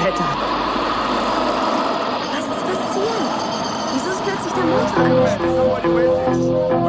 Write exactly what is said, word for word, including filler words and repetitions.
Donnerwetter! Was ist passiert? Wieso ist plötzlich der Motor angesprungen?